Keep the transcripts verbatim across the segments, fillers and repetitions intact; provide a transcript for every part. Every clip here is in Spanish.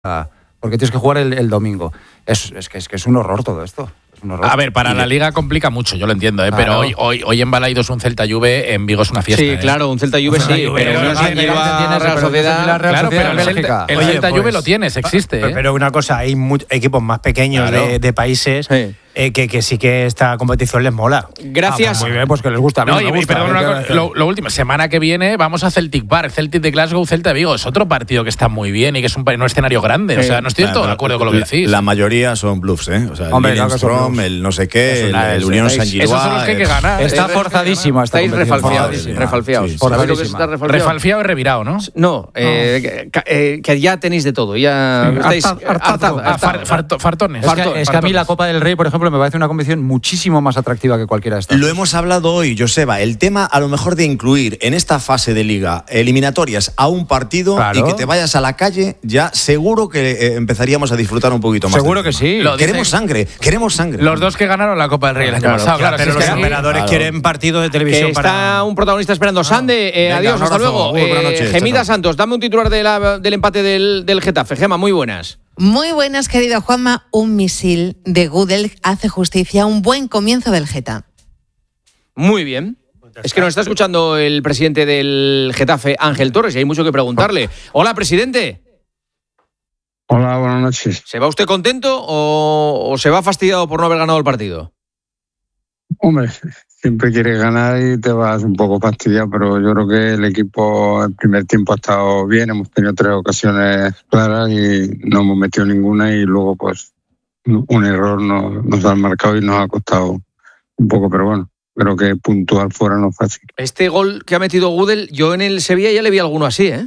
porque tienes que jugar el, el domingo. Es, es, que, es que es un horror todo esto. Es un horror. A ver, para la Liga complica mucho, yo lo entiendo, ¿eh? Claro. Pero hoy, hoy, hoy en Balaidos un Celta-Juve, en Vigo es una fiesta. Sí, ¿eh? claro, un Celta-Juve sí, Celta Juve, pero pero no se tiene- lleva Real Sociedad. Claro, pero el Celta, Bélgica. el Oye, Celta-Juve pues, lo tienes, existe. Pero, ¿eh? pero una cosa, hay mu- equipos más pequeños Claro. de, de países Sí. eh, que, que sí que esta competición les mola. Gracias. Ah, muy bien, pues que les gusta. A mí No, no y, me y gusta. perdón, Hay una que- cosa, lo, lo último, semana que viene vamos a Celtic Park, Celtic de Glasgow, Celta de Vigo. Es otro partido que está muy bien y que es un, pa- un escenario grande. O sea, no estoy del todo de acuerdo con lo que la, decís. La mayoría son bluffs, ¿eh? O sea, el Hombre, claro que son Lillestrøm, bluffs. el no sé qué, Es el, una- el es- Unión estáis- Saint-Gilloise. Esos son los que hay que ganar. Está Eh, forzadísima esta Estáis competición. refalfiados, Forzadísima. refalfiados. Sí, sí. ¿Sabéis lo que es Forzadísima. estar refalfiado? Refalfiado y revirado, ¿no? No, eh, que, eh, que ya tenéis de todo. Ya estáis harta- hartazgo. hartados, Ah, far- hartados. farto- fartones. Es que, Farto- es que a mí la fartones. Copa del Rey, por ejemplo, me parece una competición muchísimo más atractiva que cualquiera de estas. Lo hemos hablado hoy, Joseba, el tema a lo mejor de incluir en esta fase de liga eliminatorias a un partido Claro. y que te vayas a la calle, ya seguro que eh, empezaríamos a disfrutar un poquito más. Seguro del que tema. sí. Lo Queremos dicen- sangre, queremos sangre. Los dos que ganaron la Copa del Rey el año Claro, pasado, claro. pero si los es que- operadores claro. quieren partido de Que televisión está para... un protagonista esperando. Sande, eh, Venga, adiós, un hasta abrazo. luego. Muy buenas Eh, noches, Gemida chao, chao. Santos, dame un titular de la- del empate del, del Getafe. Gema, muy buenas. Muy buenas, querido Juanma. Un misil de Gudel hace justicia a un buen comienzo del Geta. Muy bien. Es que nos está escuchando el presidente del Getafe, Ángel Torres, y hay mucho que preguntarle. Hola, presidente. Hola, buenas noches. ¿Se va usted contento o, o se va fastidiado por no haber ganado el partido? Hombre, siempre quieres ganar y te vas un poco fastidiado, pero yo creo que el equipo el primer tiempo ha estado bien, hemos tenido tres ocasiones claras y no hemos metido ninguna y luego pues un error nos, nos han marcado y nos ha costado un poco, pero bueno, creo que puntuar fuera no es fácil. Este gol que ha metido Gudel, yo en el Sevilla ya le vi alguno así, ¿eh?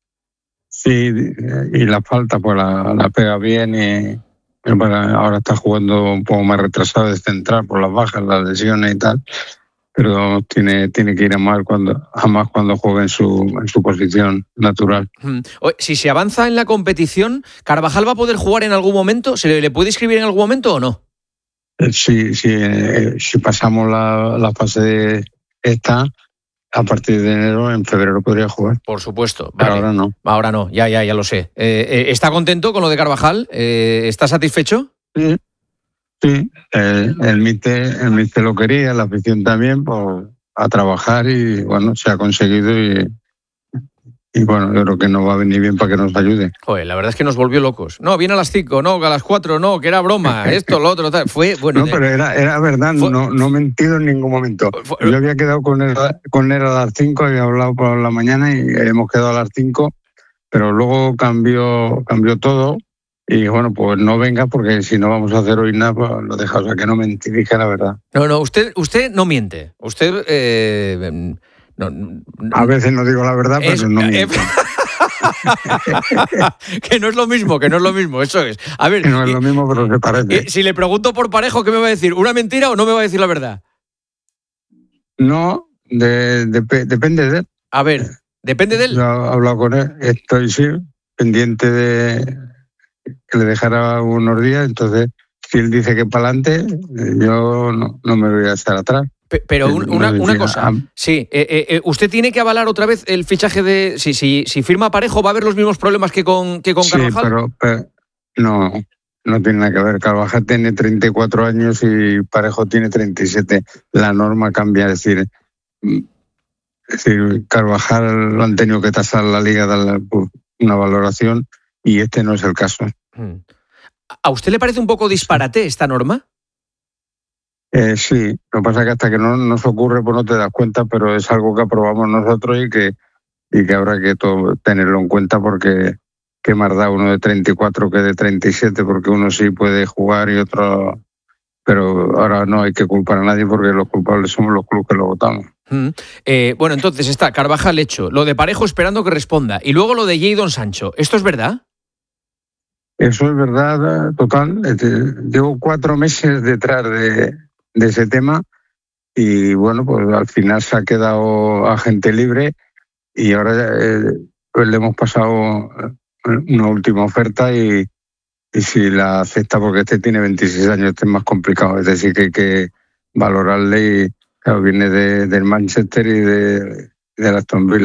Sí, y la falta pues la, la pega bien y y bueno, ahora está jugando un poco más retrasado de central por las bajas, las lesiones y tal, pero tiene, tiene que ir a más cuando, a más cuando juegue en su, en su posición natural. Mm. Oye, si se avanza en la competición, ¿Carvajal va a poder jugar en algún momento? ¿Se le, le puede inscribir en algún momento o no? Eh, Si, si, eh, si pasamos la, la fase de esta, a partir de enero, en febrero podría jugar, Por supuesto. pero Vale. ahora no. Ahora no, ya, ya, ya lo sé. Eh, eh, ¿Está contento con lo de Carvajal? Eh, ¿Está satisfecho? Sí, sí. Eh, el míster el míster lo quería, la afición también, pues a trabajar y bueno, se ha conseguido y, y bueno, yo creo que nos va a venir bien para que nos ayude. Joder, la verdad es que nos volvió locos. No, viene a las cinco, no, a las cuatro, no, que era broma, esto, lo otro, tal. Fue, bueno... No, pero era, era verdad, Fue- no, no he mentido en ningún momento. Fue- Yo había quedado con él, con él a las cinco, había hablado por la mañana y hemos quedado a las cinco, pero luego cambió, cambió todo y bueno, pues no venga porque si no vamos a hacer hoy nada, pues lo deja, o sea que no mentí, dije la verdad. No, no, usted, usted no miente. Usted... eh, no, no- A veces no digo la verdad, pero Es- no eh, miento. que no es lo mismo, que no es lo mismo, eso es. A ver, Que no es lo mismo, pero se parece. eh, si le pregunto por Parejo, ¿qué me va a decir? ¿Una mentira o no me va a decir la verdad? No, de- de- depende de él. A ver, depende de él. Yo he hablado con él, estoy sí, pendiente de que le dejara unos días, entonces si él dice que para adelante, yo no, no me voy a estar atrás. Pe- Pero un- No una, me una diga, cosa, ah, sí, eh, eh, eh, usted tiene que avalar otra vez el fichaje de... Si, si, si firma Parejo, ¿va a haber los mismos problemas que con, que con sí, Carvajal? pero, pero no, no tiene nada que ver. Carvajal tiene treinta y cuatro años y Parejo tiene treinta y siete. La norma cambia, es decir, mm, es decir, Carvajal lo han tenido que tasar la liga, darle pues, una valoración y este no es el caso. Mm. ¿A usted le parece un poco disparate esta norma? Eh, sí, lo que pasa es que hasta que no nos ocurre pues no te das cuenta, pero es algo que aprobamos nosotros y que, y que habrá que to- tenerlo en cuenta porque qué más da uno de treinta y cuatro que de treinta y siete, porque uno sí puede jugar y otro... Pero ahora no hay que culpar a nadie porque los culpables somos los clubes que lo votamos. Mm. Eh, bueno, entonces está Carvajal hecho, lo de Parejo esperando que responda y luego lo de Jadon Sancho. ¿Esto es verdad? Eso es verdad, total. Este, Llevo cuatro meses detrás de, de ese tema y bueno, pues al final se ha quedado agente libre y ahora eh, pues le hemos pasado una última oferta y, y si la acepta, porque este tiene veintiséis años, este es más complicado, es decir, que hay que valorarle y claro, viene de, del Manchester y de, de la Aston Villa.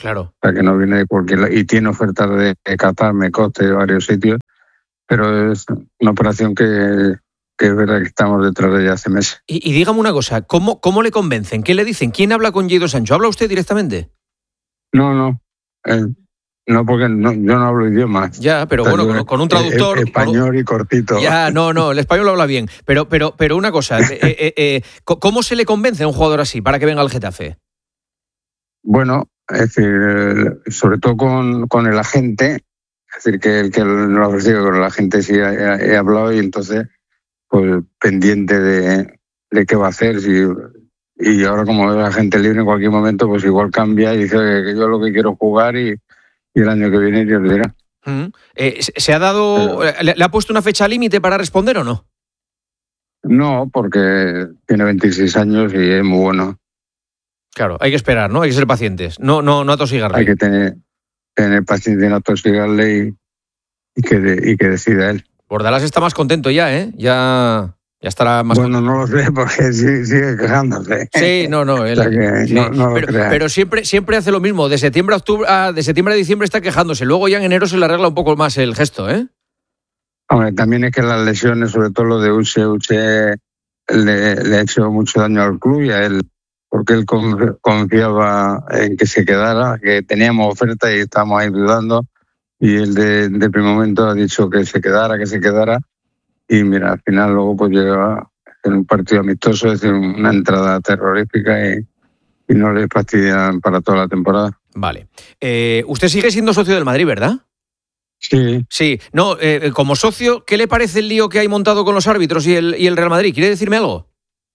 Claro. O sea, que no viene de cualquier lado. Y tiene ofertas de, de Qatar, Mecoste, de varios sitios, pero es una operación que, que es verdad que estamos detrás de ella hace meses. Y, y dígame una cosa, ¿cómo, ¿cómo le convencen? ¿Qué le dicen? ¿Quién habla con Jadon Sancho? ¿Habla usted directamente? No, no. Eh, no, porque no, yo no hablo idiomas. Ya, pero O sea, bueno, yo- con, con un traductor... eh, español y cortito. Ya, no, no, el español lo habla bien. Pero, pero, pero una cosa, eh, eh, eh, ¿cómo se le convence a un jugador así para que venga al Getafe? Bueno, es decir, eh, sobre todo con, con el agente, es decir, que el que lo ha ofrecido con el agente sí he, he hablado y entonces, pues pendiente de, de qué va a hacer. Si, y ahora como es agente libre en cualquier momento, pues igual cambia y dice que, que yo lo que quiero es jugar y, y el año que viene Dios dirá. Mm. Eh, ¿se- ¿Se ha dado, le, le ha puesto una fecha límite para responder o no? No, porque tiene veintiséis años y es muy bueno. Claro, hay que esperar, ¿no? Hay que ser pacientes. No, no, no atosigarle. Hay que tener, tener paciencia y no atosigarle y, y, que de- y que decida él. Bordalás está más contento ya, ¿eh? Ya, ya estará más Bueno, no lo sé porque sigue, sigue quejándose. Sí, no, no, él, O sea que sí. no- no lo pero, creas. pero siempre, siempre hace lo mismo. De septiembre a octubre, ah, de septiembre a diciembre está quejándose. Luego ya en enero se le arregla un poco más el gesto, ¿eh? Hombre, también es que las lesiones, sobre todo lo de Uche, Uche le, le ha hecho mucho daño al club y a él, porque él con- confiaba en que se quedara, que teníamos oferta y estábamos ahí dudando, y él de, de primer momento ha dicho que se quedara, que se quedara, y mira, al final luego pues llega en un partido amistoso, es decir, una entrada terrorífica y, y no le fastidian para toda la temporada. Vale. Eh, usted sigue siendo socio del Madrid, ¿verdad? Sí, Sí. No, eh, como socio, ¿qué le parece el lío que hay montado con los árbitros y el, y el Real Madrid? ¿Quiere decirme algo?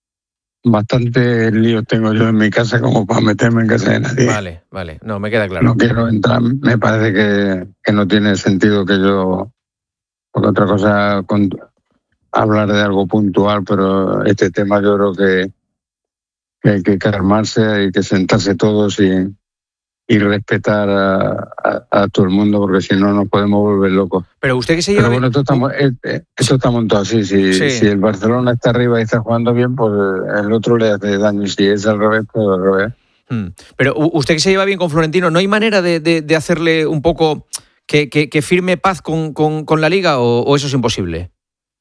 bastante lío tengo yo en mi casa como para meterme en casa de nadie. Vale, vale. No, me queda claro. No quiero entrar, me parece que, que no tiene sentido que yo, porque otra cosa, con, hablar de algo puntual, pero este tema yo creo que, que hay que calmarse, hay que sentarse todos y, y respetar a, a, a todo el mundo, porque si no nos podemos volver locos. Pero usted que se lleva... Pero bueno, esto está, mo- eh, eh, esto está montado así. Si, Sí. si el Barcelona está arriba y está jugando bien, pues el otro le hace daño. Y si es al revés, pues al revés. Hmm. Pero u- usted que se lleva bien con Florentino, ¿no hay manera de, de- de hacerle un poco que, que- que firme paz con, con- con la Liga o, o eso es imposible?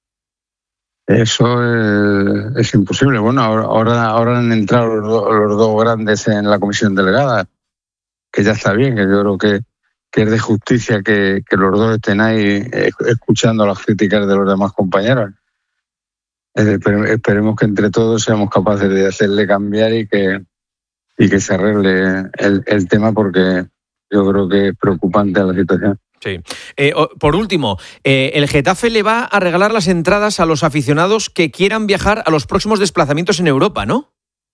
Eso es, es imposible. Bueno, ahora, ahora, ahora han entrado los, do- los dos grandes en la comisión delegada, que ya está bien, que yo creo que, que es de justicia que, que los dos estén ahí eh, escuchando las críticas de los demás compañeros. Eh, pero esperemos que entre todos seamos capaces de hacerle cambiar y que, y que se arregle el, el tema, porque yo creo que es preocupante la situación. Sí. Eh, o- por último, eh, el Getafe le va a regalar las entradas a los aficionados que quieran viajar a los próximos desplazamientos en Europa, ¿no?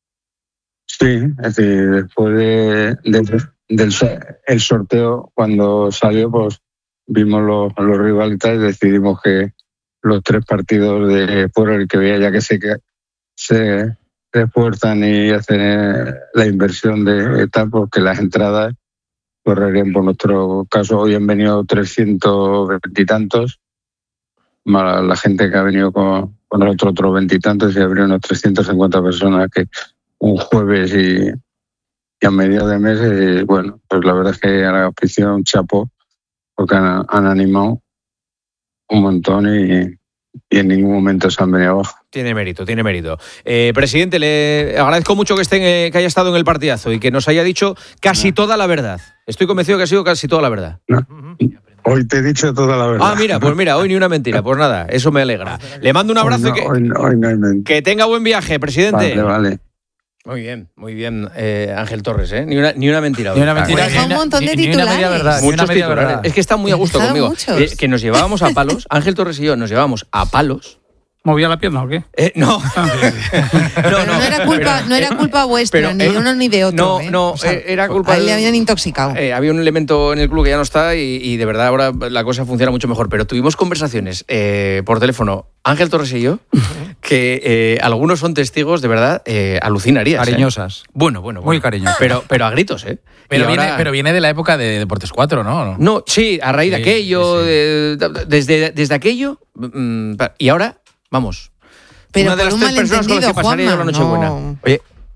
Sí, es decir, después de, de- del so- el sorteo, cuando salió, pues vimos los, los rivales y tal, y decidimos que los tres partidos de por el que veía ya que se, que se refuerzan y hacen eh, la inversión de tal, porque las entradas correrían por nuestro caso. Hoy han venido trescientos veintitantos, más la gente que ha venido con, con nosotros otros veintitantos, y habría unos trescientas cincuenta personas que un jueves y, y a mediados de mes, y bueno, pues la verdad es que a la afición un chapo, porque han, han animado un montón y, y en ningún momento se han venido abajo. Tiene mérito, tiene mérito. Eh, presidente, le agradezco mucho que, esté en, eh, que haya estado en el partidazo y que nos haya dicho casi toda la verdad. Estoy convencido que ha sido casi toda la verdad. No. Hoy te he dicho toda la verdad. Ah, mira, pues mira, hoy ni una mentira. Pues nada, eso me alegra. Le mando un abrazo Hoy y no, que, hoy no- hoy no hay mentira. que tenga buen viaje, presidente. Vale, vale. Muy bien, muy bien, eh, Ángel Torres, ¿eh? Ni una, ni una mentira. hoy. Ni una mentira. Pues ni un una- montón de ni- ni una media titulares. verdad, ni una Muchos media titulares. verdad. Es que está muy a gusto Claro, conmigo. muchos. Eh, que nos llevábamos a palos, Ángel Torres y yo nos llevábamos a palos. ¿Movía la pierna o qué? Eh, no. Pero no era culpa, no era culpa vuestra, pero, ni eh, de uno ni de otro. no, ¿eh? no, O sea, eh, era culpa a él le del- habían intoxicado. Eh, había un elemento en el club que ya no está y, y de verdad ahora la cosa funciona mucho mejor. Pero tuvimos conversaciones eh, por teléfono, Ángel Torres y yo, que eh, algunos son testigos de verdad eh, alucinarías. ¿eh? Cariñosas. Bueno, bueno, bueno. Muy cariñosas. Pero, pero a gritos, ¿eh? Pero Y viene, ahora- pero viene de la época de Deportes cuatro, ¿no? No, sí, a raíz de Sí, aquello, sí, sí. de- de- desde, desde aquello, mm, y ahora, vamos. Pero una de por las un tres personas con las que malentendido, pasaría yo la Juanma, Nochebuena. no. Oye,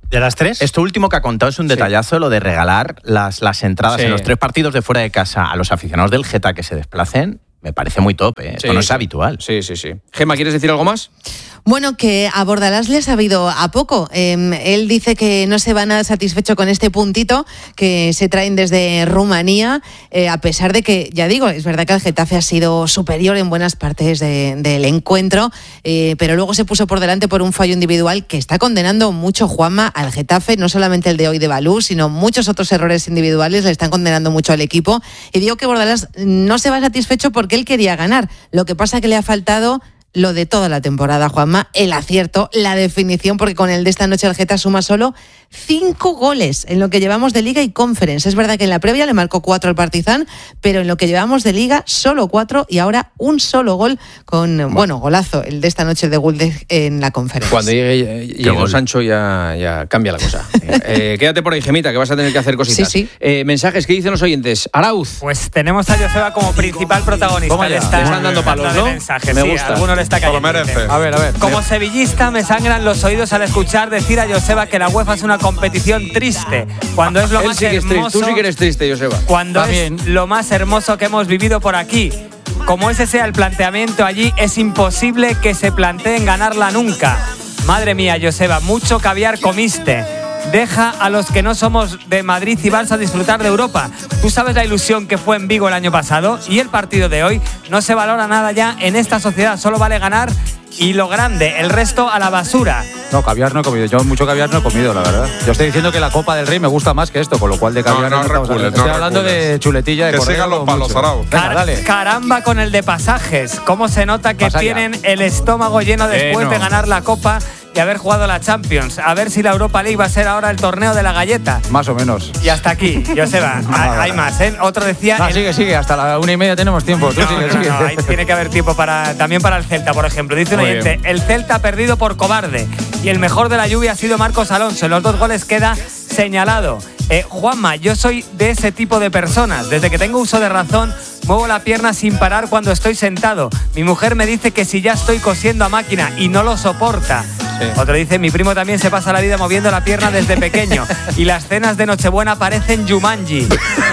¿De las tres? Esto último que ha contado es un detallazo, sí. Lo de regalar las, las entradas sí. en los tres partidos de fuera de casa a los aficionados del Geta que se desplacen. Me parece muy top, ¿eh? Esto sí, no es sí. habitual. Sí, sí, sí. Gemma, ¿quieres decir algo más? Bueno, que a Bordalás le ha sabido a poco. Eh, él dice que no se va nada satisfecho con este puntito que se traen desde Rumanía, eh, a pesar de que, ya digo, es verdad que el Getafe ha sido superior en buenas partes de, del encuentro, eh, pero luego se puso por delante por un fallo individual que está condenando mucho Juanma al Getafe, no solamente el de hoy de Balú, sino muchos otros errores individuales le están condenando mucho al equipo. Y digo que Bordalás no se va satisfecho porque él quería ganar. Lo que pasa que le ha faltado lo de toda la temporada, Juanma, el acierto, la definición, porque con el de esta noche el Geta suma solo cinco goles en lo que llevamos de Liga y Conference. Es verdad que en la previa le marcó cuatro al Partizan, pero en lo que llevamos de Liga solo cuatro y ahora un solo gol con, bueno, bueno golazo, el de esta noche de Gulde en la Conference. Cuando llegue, llegue Sancho ya, ya cambia la cosa. eh, quédate por ahí, Gemita, que vas a tener que hacer cositas. Sí, sí. Eh, mensajes, ¿qué dicen los oyentes? Arauz. Pues tenemos a Joseba como principal protagonista. Le está, están dando palos, ¿no? Mensajes. Me sí, gusta. Alguno le está cayendo. Lo merece. A ver, a ver. Como sevillista me sangran los oídos al escuchar decir a Joseba que la UEFA es una competición triste, cuando es lo Él más sí que es triste. hermoso. Tú sí que eres triste, Joseba. Cuando También. es lo más hermoso que hemos vivido por aquí. Como ese sea el planteamiento allí, es imposible que se planteen ganarla nunca. Madre mía, Joseba, mucho caviar comiste. Deja a los que no somos de Madrid y Barça disfrutar de Europa. Tú sabes la ilusión que fue en Vigo el año pasado y el partido de hoy. No se valora nada ya en esta sociedad, solo vale ganar y lo grande, el resto a la basura. No, caviar no he comido. Yo mucho caviar no he comido, la verdad. Yo estoy diciendo que la Copa del Rey me gusta más que esto, con lo cual de caviar No, no estamos recules, hablando. no Estoy hablando recules. de chuletilla de Que cordero. sigan los palos, mucho. Arau. Venga, Car- dale. Caramba con el de pasajes. Cómo se nota que Pasa ya. tienen el estómago lleno después Lleno. de ganar la Copa y haber jugado la Champions. A ver si la Europa League va a ser ahora el torneo de la galleta. Más o menos. Y hasta aquí, Joseba. hay, hay más, ¿eh? Otro decía... No, el- sigue, sigue. Hasta la una y media tenemos tiempo. Tú No, sigue, no, sigue. no, ahí tiene que haber tiempo para, también para el Celta, por ejemplo. Dice un Muy oyente, el Celta ha perdido por cobarde y el mejor de la lluvia ha sido Marcos Alonso. En los dos goles queda señalado. Eh, Juanma, yo soy de ese tipo de personas. Desde que tengo uso de razón, muevo la pierna sin parar cuando estoy sentado. Mi mujer me dice que si ya estoy cosiendo a máquina y no lo soporta. Sí. Otro dice, mi primo también se pasa la vida moviendo la pierna desde pequeño y las cenas de Nochebuena parecen Jumanji.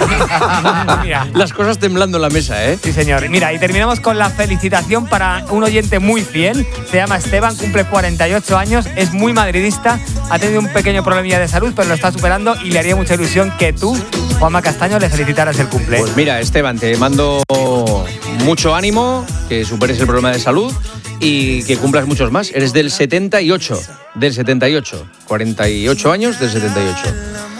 Mira. Las cosas temblando en la mesa, ¿eh? Sí, señor. Mira, y terminamos con la felicitación para un oyente muy fiel. Se llama Esteban, cumple cuarenta y ocho años, es muy madridista, ha tenido un pequeño problemilla de salud, pero lo está superando y le haría mucha ilusión que tú, Juanma Castaño, le felicitaras el cumple. Pues mira, Esteban, te mando mucho ánimo, que superes el problema de salud y que cumplas muchos más. Eres del setenta y ocho, del setenta y ocho, cuarenta y ocho años del setenta y ocho.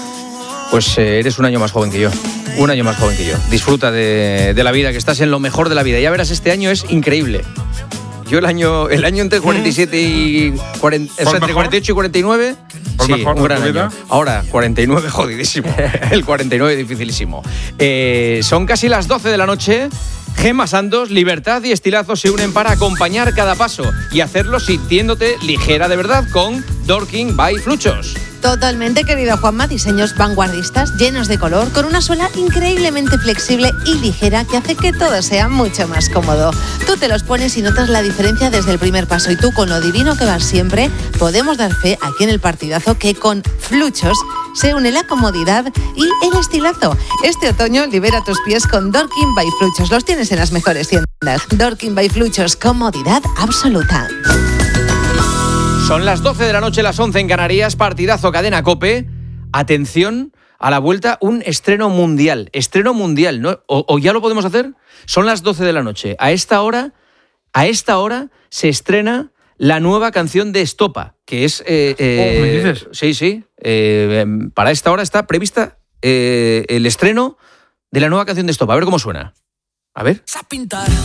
Pues eh, eres un año más joven que yo, un año más joven que yo. Disfruta de, de la vida, que estás en lo mejor de la vida. Ya verás, este año es increíble. Yo el año, el año entre cuarenta y siete y cuarenta, o sea, entre cuarenta y ocho y cuarenta y nueve, sí, un gran año. Ahora, cuarenta y nueve, jodidísimo. El cuarenta y nueve, dificilísimo. Eh, son casi las doce de la noche. Gemma Santos, Libertad y Estilazo se unen para acompañar cada paso y hacerlo sintiéndote ligera de verdad con Dorking by Fluchos. Totalmente, querido Juanma, diseños vanguardistas, llenos de color, con una suela increíblemente flexible y ligera que hace que todo sea mucho más cómodo. Tú te los pones y notas la diferencia desde el primer paso y tú, con lo divino que vas siempre, podemos dar fe aquí en el partidazo que con Fluchos se une la comodidad y el estilazo. Este otoño libera tus pies con Dorking by Fluchos. Los tienes en las mejores tiendas. Dorking by Fluchos, comodidad absoluta. Son las doce de la noche, las once en Canarias, partidazo Cadena COPE. Atención, a la vuelta un estreno mundial. Estreno mundial, ¿no? ¿O, o ya lo podemos hacer? Son las doce de la noche. A esta hora, a esta hora se estrena la nueva canción de Estopa, que es... Eh, eh, Oh, ¿me dices? Sí, sí. Eh, para esta hora está prevista eh, el estreno de la nueva canción de Estopa. A ver cómo suena. A ver.